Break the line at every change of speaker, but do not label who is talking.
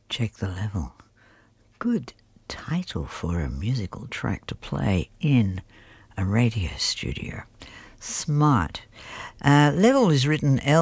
Check the Level. Good title for a musical track to play in a radio studio. Smart. Level is written